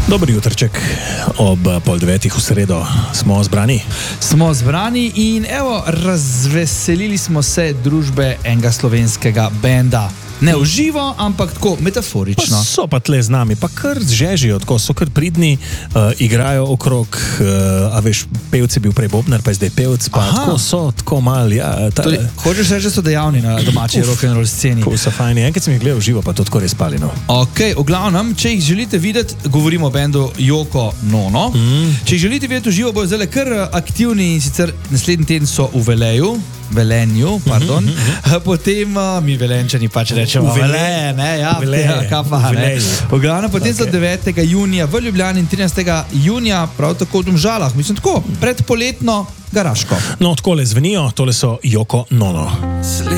Dober jutrček, ob 8:30 v sredo smo zbrani. Smo zbrani in evo, razveselili smo se družbe enega slovenskega benda. Ne v živo, ampak tako metaforično. Pa so pa tle z nami, pa kar žežijo, tako so kar pridni, igrajo okrog, a veš, pevci bil prej bobnar, pa je zdaj pevc, pa tako so, tako mal, ja. Hočeš reči, da so dejavni na domači rock'n'roll sceni. So fajni, enkrat sem jih gledal v živo, pa to tako res pali, no. Ok, v glavnem, če jih želite videti, govorimo o bendu Yoko Ono. Če jih želite videti v živo, bojo zdaj kar aktivni in sicer naslednji teden so v Velenju, pardon. Potem mi Velenčani pač rečemo Vele, ne, ja, kapa, ne. V glavnem, potem so 9. junija v Ljubljani in 13. junija prav tako v Domžalah. Mislim tako, predpoletno garaško. No, takole zvenijo, tole so Yoko Ono.